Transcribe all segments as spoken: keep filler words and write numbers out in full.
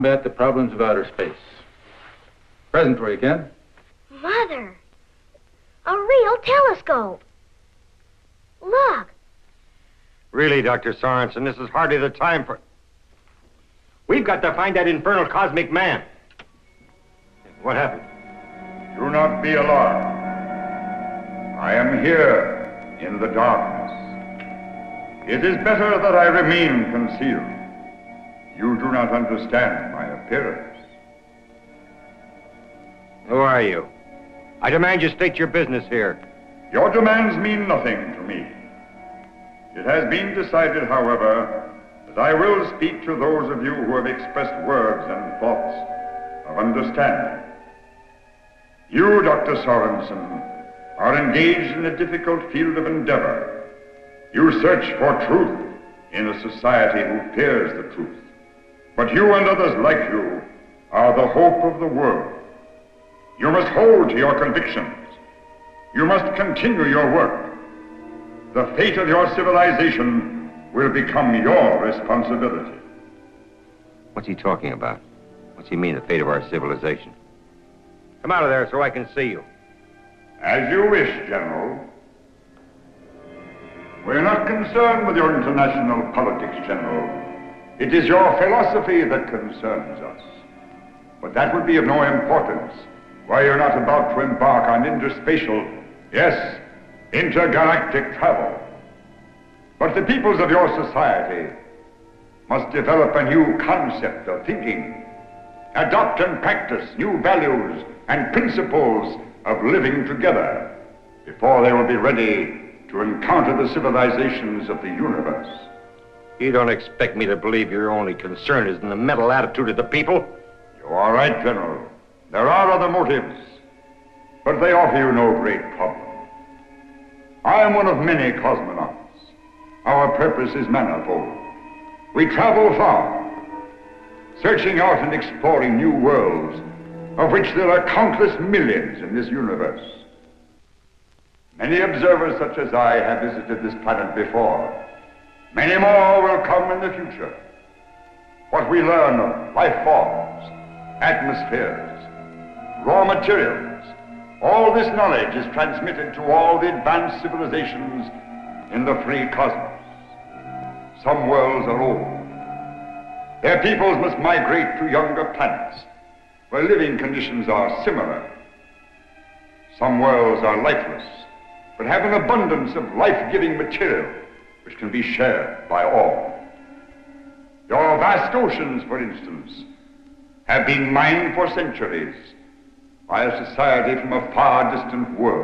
Combat the problems of outer space. Present for you, Ken. Mother, a real telescope. Look. Really, Doctor Sorensen, this is hardly the time for... We've got to find that infernal cosmic man. What happened? Do not be alarmed. I am here in the darkness. It is better that I remain concealed. You do not understand my appearance. Who are you? I demand you state your business here. Your demands mean nothing to me. It has been decided, however, that I will speak to those of you who have expressed words and thoughts of understanding. You, Doctor Sorensen, are engaged in a difficult field of endeavor. You search for truth in a society who fears the truth. But you and others like you are the hope of the world. You must hold to your convictions. You must continue your work. The fate of your civilization will become your responsibility. What's he talking about? What's he mean, the fate of our civilization? Come out of there so I can see you. As you wish, General. We're not concerned with your international politics, General. It is your philosophy that concerns us. But that would be of no importance while you're not about to embark on interspatial, yes, intergalactic travel. But the peoples of your society must develop a new concept of thinking, adopt and practice new values and principles of living together before they will be ready to encounter the civilizations of the universe. You don't expect me to believe your only concern is in the mental attitude of the people? You are right, General. There are other motives, but they offer you no great problem. I am one of many cosmonauts. Our purpose is manifold. We travel far, searching out and exploring new worlds, of which there are countless millions in this universe. Many observers such as I have visited this planet before. Many more will come in the future. What we learn of life forms, atmospheres, raw materials, all this knowledge is transmitted to all the advanced civilizations in the free cosmos. Some worlds are old. Their peoples must migrate to younger planets, where living conditions are similar. Some worlds are lifeless, but have an abundance of life-giving material which can be shared by all. Your vast oceans, for instance, have been mined for centuries by a society from a far distant world.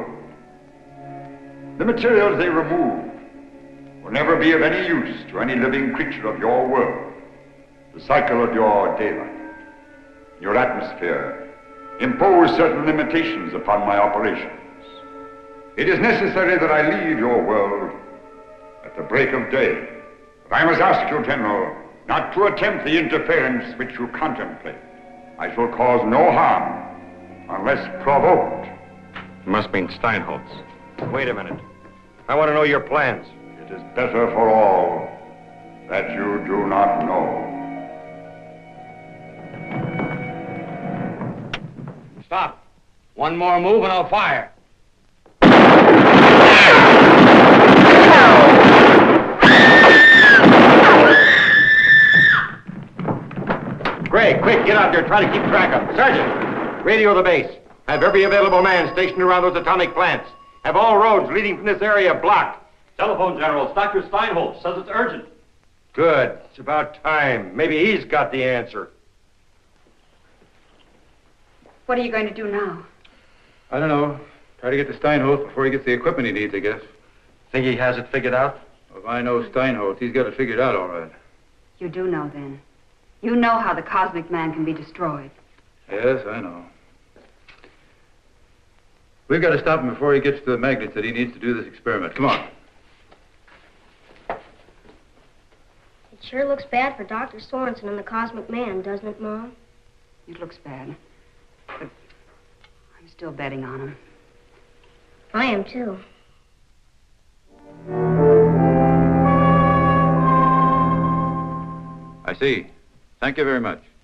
The materials they remove will never be of any use to any living creature of your world. The cycle of your daylight, your atmosphere, impose certain limitations upon my operations. It is necessary that I leave your world at the break of day. But I must ask you, General, not to attempt the interference which you contemplate. I shall cause no harm unless provoked. You must mean Steinholtz. Wait a minute. I want to know your plans. It is better for all that you do not know. Stop. One more move and I'll fire. Gray, quick, get out there. Try to keep track of them. Sergeant, radio the base. Have every available man stationed around those atomic plants. Have all roads leading from this area blocked. Telephone, General. It's Doctor Steinholtz. Says it's urgent. Good. It's about time. Maybe he's got the answer. What are you going to do now? I don't know. Try to get to Steinholtz before he gets the equipment he needs, I guess. Think he has it figured out? Well, if I know Steinholtz, he's got it figured out all right. You do know, then. You know how the cosmic man can be destroyed. Yes, I know. We've got to stop him before he gets to the magnets that he needs to do this experiment. Come on. It sure looks bad for Doctor Sorensen and the cosmic man, doesn't it, Mom? It looks bad. But I'm still betting on him. I am, too. I see. Thank you very much.